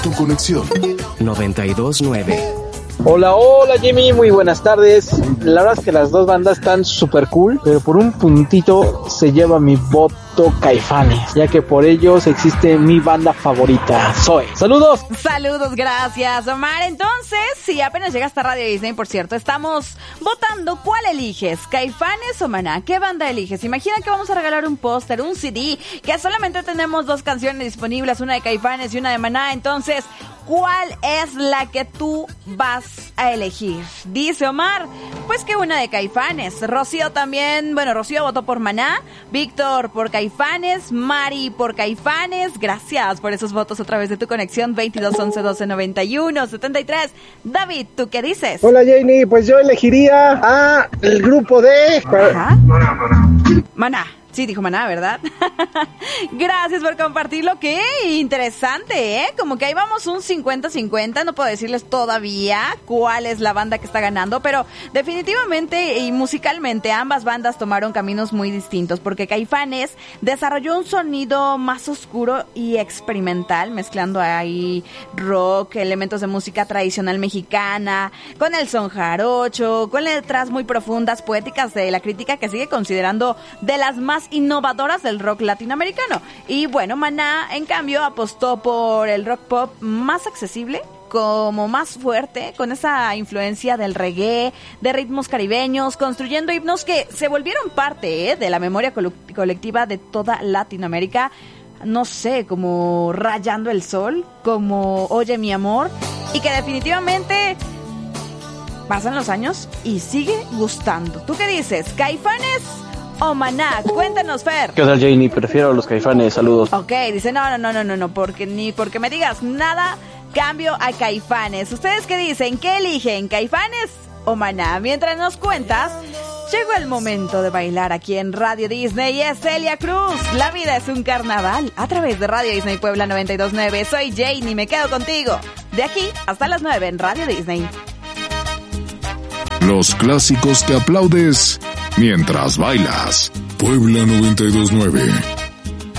Tu conexión 92.9. Hola, Jimmy, muy buenas tardes. La verdad es que las dos bandas están súper cool, pero por un puntito se lleva mi voto Caifanes, ya que por ellos existe mi banda favorita, Zoe. ¡Saludos! Saludos, gracias, Omar. Entonces, si apenas llegaste a Radio Disney, por cierto, estamos votando cuál eliges, Caifanes o Maná. ¿Qué banda eliges? Imagina que vamos a regalar un póster, un CD, que solamente tenemos 2 canciones disponibles, una de Caifanes y una de Maná. Entonces, ¿cuál es la que tú vas a elegir? Dice Omar, pues que una de Caifanes. Rocío también, Rocío votó por Maná, Víctor por Caifanes, Mari por Caifanes. Gracias por esos votos a través de tu conexión 22 11 12 91 73. David, ¿tú qué dices? Hola, Janie, pues yo elegiría a el grupo de... Ajá. Maná. Sí, dijo Maná, ¿verdad? Gracias por compartirlo. Qué interesante, ¿eh? Como que ahí vamos un 50-50. No puedo decirles todavía cuál es la banda que está ganando, pero definitivamente y musicalmente ambas bandas tomaron caminos muy distintos, porque Caifanes desarrolló un sonido más oscuro y experimental, mezclando ahí rock, elementos de música tradicional mexicana, con el son jarocho, con letras muy profundas, poéticas de la crítica, que sigue considerando de las más innovadoras del rock latinoamericano. Y bueno, Maná, en cambio, apostó por el rock pop más accesible, como más fuerte, con esa influencia del reggae, de ritmos caribeños, construyendo himnos que se volvieron parte de la memoria colectiva de toda Latinoamérica. No sé, como Rayando el Sol, como Oye mi amor, y que definitivamente pasan los años y sigue gustando. ¿Tú qué dices? ¿Caifanes o Maná? Cuéntanos, Fer. ¿Qué tal, Janie? Prefiero a los Caifanes, saludos. Ok, dice, no, porque ni porque me digas nada, cambio a Caifanes. ¿Ustedes qué dicen? ¿Qué eligen? ¿Caifanes o Maná? Mientras nos cuentas, llegó el momento de bailar aquí en Radio Disney y es Celia Cruz. La vida es un carnaval a través de Radio Disney Puebla 92.9. Soy Janie, me quedo contigo de aquí hasta las 9 en Radio Disney. Los clásicos que aplaudes mientras bailas. Puebla 92.9.